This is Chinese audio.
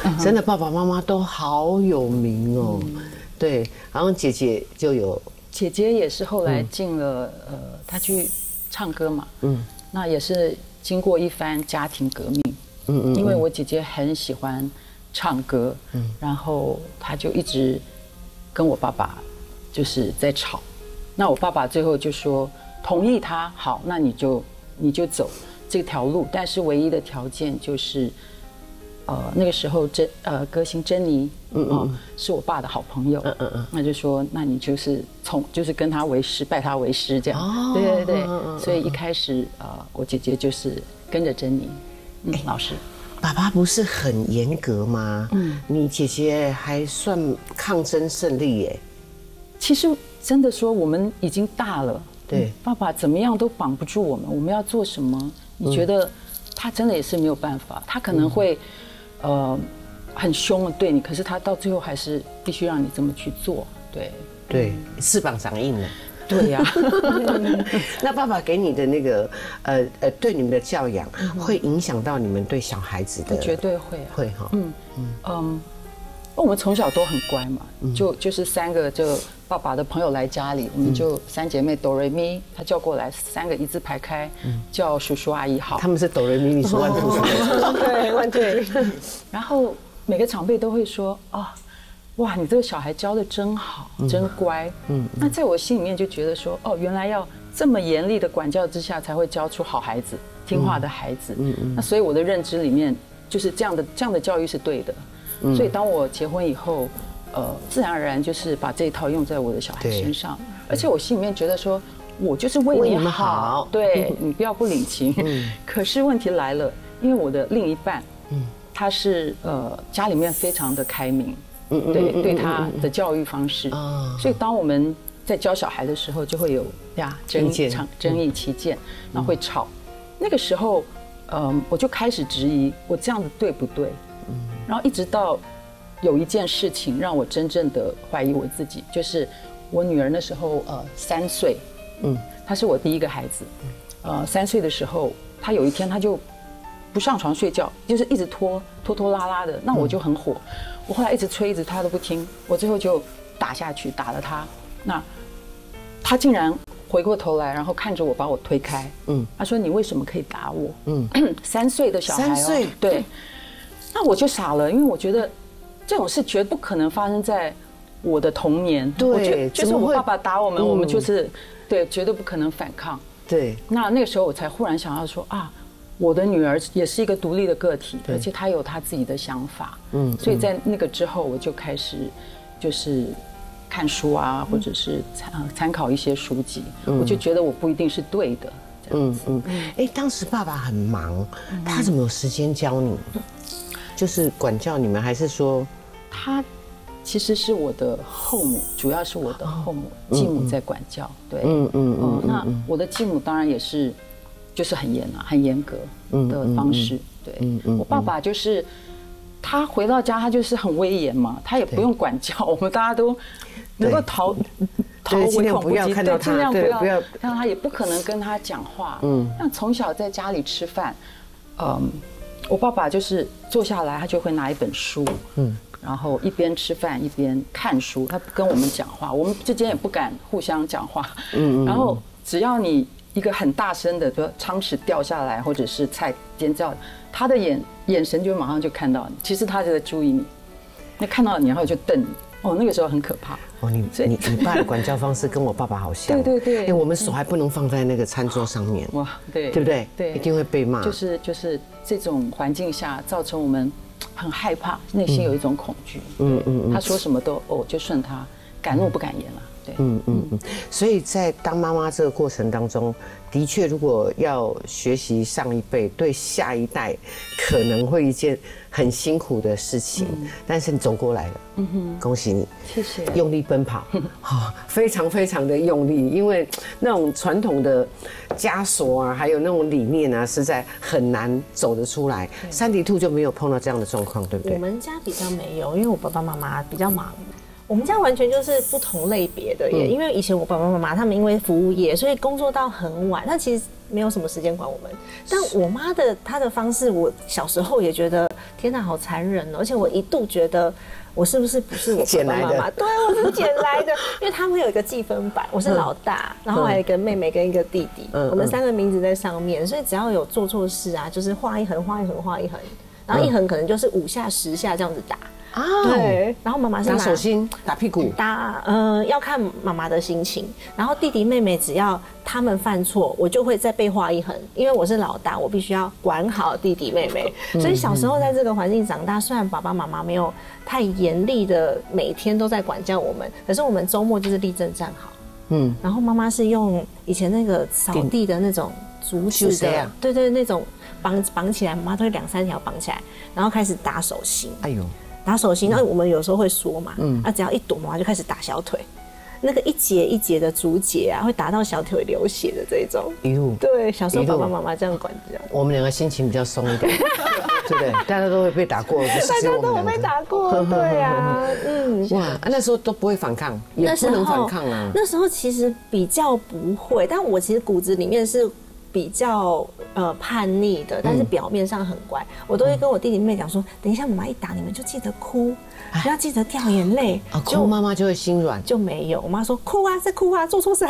真的爸爸妈妈都好有名哦。对，然后姐姐就有， 姐姐也是后来进了她去唱歌嘛，那也是经过一番家庭革命，因为我姐姐很喜欢唱歌，然后她就一直跟我爸爸就是在吵，那我爸爸最后就说同意她，好，那你就走这条路，但是唯一的条件就是。那个时候歌星珍妮，是我爸的好朋友，那就说那你就是跟他为师，拜他为师这样，对，所以一开始我姐姐就是跟着珍妮老师。 爸爸不是很严格吗？你姐姐还算抗争胜利耶。 其实真的说我们已经大了， 对， 爸爸怎么样都绑不住我们，我们要做什么？你觉得他真的也是没有办法，他可能会。很凶的对你，可是他到最后还是必须让你这么去做，对， 翅膀长硬了， 对呀。 那爸爸给你的那个对你们的教养，会影响到你们对小孩子的？ 绝对会啊， 会哈， 我们从小都很乖嘛，就是3个就爸爸的朋友来家里，我们就3姐妹哆瑞咪，他叫过来3个一字排开，叫叔叔阿姨好。 他们是哆瑞咪，你是万兔， 对，万兔。然后每个长辈都会说哇，你这个小孩教的真好，真乖。那在我心里面就觉得说，原来要这么严厉的管教之下，才会教出好孩子、听话的孩子。那所以我的认知里面就是这样的教育是对的。所以当我结婚以后，自然而然就是把这一套用在我的小孩身上，而且我心里面觉得说，我就是为你好，对你不要不领情。可是问题来了，因为我的另一半，他是家里面非常的开明，对他的教育方式，所以当我们在教小孩的时候，就会有争议起见，然后会吵。那个时候，我就开始质疑我这样子对不对？然后一直到有一件事情让我真正的怀疑我自己，就是我女儿那时候3岁，她是我第一个孩子，3岁的时候，她有一天她就不上床睡觉，就是一直拖拉拉的，那我就很火，我后来一直催她都不听，我最后就打下去，打了她，那她竟然回过头来，然后看着我把我推开，她说你为什么可以打我？3岁的小孩 ，3岁， 对。那我就傻了，因为我觉得这种事绝不可能发生在我的童年。 对， 就是我爸爸打我们，我们就是对，绝对不可能反抗。 对， 那个时候我才忽然想到说我的女儿也是一个独立的个体，而且她有她自己的想法。所以在那个之后，我就开始就是看书啊，或者是参考一些书籍。我就觉得我不一定是对的。 当时爸爸很忙，他怎么有时间教你？就是管教你们，还是说他其实是我的后母，主要是我的后母继母在管教。对，那我的继母当然也是，就是很严格的方式。对，我爸爸就是他回到家，他就是很威严嘛，他也不用管教，我们大家都能够逃唯恐不及，对，尽量不要让他，也不可能跟他讲话。那从小在家里吃饭，我爸爸就是坐下来，他就会拿一本书，然后一边吃饭一边看书，他不跟我们讲话，我们之间也不敢互相讲话。然后只要你一个很大声的，比如汤匙掉下来，或者是菜尖叫，他的眼神就马上就看到你，其实他就在注意你，那看到你然后就瞪你。那个时候很可怕。 你爸的管教方式跟我爸爸好像。 对。 我们手还不能放在那个餐桌上面。哇， 对不对？ 对， 一定会被骂。 就是这种环境下，造成我们很害怕，内心有一种恐惧。他说什么都就顺他，敢怒不敢言了。对， 所以在当妈妈这个过程当中，的确，如果要学习上一辈，对下一代可能会一件很辛苦的事情，但是你走过来了，恭喜你， 谢谢， 用力奔跑，非常非常的用力，因为那种传统的枷锁啊，还有那种理念啊，实在很难走得出来。珊迪兔就没有碰到这样的状况，对不对？ 我们家比较没有，因为我爸爸妈妈比较忙。我们家完全就是不同类别的耶，因为以前我爸爸妈妈他们因为服务业，所以工作到很晚。那其实没有什么时间管我们。但我妈她的方式，我小时候也觉得天哪，好残忍哦！而且我一度觉得我不是我爸爸妈妈，对，我是捡来的，因为他们有一个记分板，我是老大，然后还有一个妹妹跟一个弟弟，我们3个名字在上面，所以只要有做错事啊，就是画一横，画一横，画一横，然后一横可能就是5下10下这样子打。对，然后妈妈是打手心、打屁股、 要看妈妈的心情。然后弟弟妹妹只要他们犯错，我就会再被画一横，因为我是老大，我必须要管好弟弟妹妹。所以小时候在这个环境长大，虽然爸爸妈妈没有太严厉的每天都在管教我们，可是我们周末就是立正站好。然后妈妈是用以前那个扫地的那种竹子的，对，那种绑起来，妈妈都会2、3条绑起来，然后开始打手心。哎呦！打手心，然后我们有时候会说嘛，只要一躲，妈妈就开始打小腿，那个一节一节的竹节啊，会打到小腿流血的这种。对，小时候爸爸妈妈这样管教。 我们2个心情比较松一点，对不对？大家都会被打过，不是大家都有被打过，对啊， 哇，那时候都不会反抗，也不能反抗啊。 那时候其实比较不会，但我其实骨子里面是比较叛逆的，但是表面上很乖。我都会跟我弟弟妹妹讲说，等一下妈妈一打你们就记得哭，不要记得掉眼泪。 哭妈妈就会心软。 就没有，我妈说哭啊，再哭啊，做错事